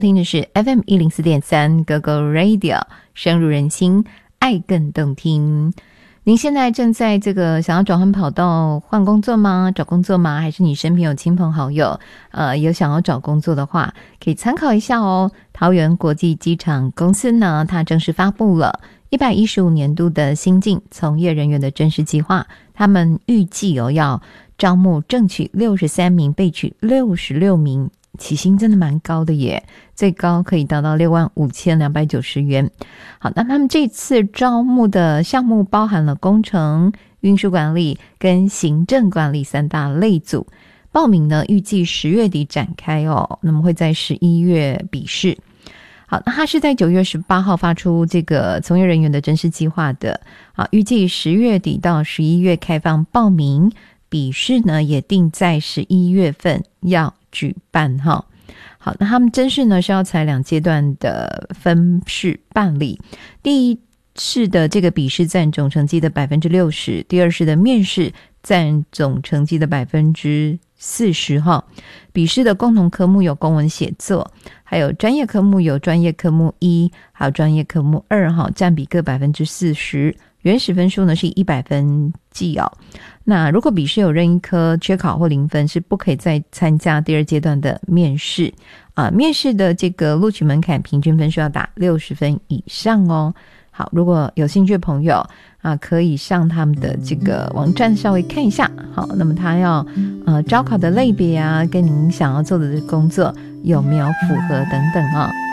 听的是 FM104.3 GoGo Radio 深入人心，爱更动听。您现在正在这个想要转换跑道换工作吗？找工作吗？还是你身边有亲朋好友有想要找工作的话，可以参考一下哦。桃园国际机场公司呢，它正式发布了115年度的新进从业人员的正式计划，他们预计要招募正取63名，备取66名，起薪真的蛮高的耶，最高可以达到65290元。好，那他们这次招募的项目包含了工程、运输管理跟行政管理3大类组。报名呢，预计10月底展开哦，那么会在11月笔试。好，那他是在9月18号发出这个从业人员的正式计划的。好，预计10月底到11月开放报名，笔试呢也定在11月份要举办哈。好，那他们甄试呢是要采2阶段的分试办理，第一试的这个笔试占总成绩的 60%， 第二试的面试占总成绩的 40% 哈。笔试的共同科目有公文写作，还有专业科目有专业科目1，还有专业科目2哈，占比各 40%。原始分数呢是以100分计哦。那如果笔试有任一科缺考或0分，是不可以再参加第2阶段的面试面试的这个录取门槛平均分数要打60分以上哦。好，如果有兴趣的朋友可以上他们的这个网站稍微看一下。好，那么他要招考的类别跟您想要做的工作有没有符合等等